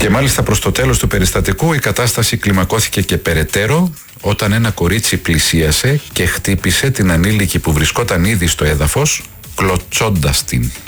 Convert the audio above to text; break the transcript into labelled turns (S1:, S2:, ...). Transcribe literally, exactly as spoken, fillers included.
S1: Και μάλιστα προς το τέλος του περιστατικού η κατάσταση κλιμακώθηκε και περαιτέρω όταν ένα κορίτσι πλησίασε και χτύπησε την ανήλικη που βρισκόταν ήδη στο έδαφος, κλωτσώντας την.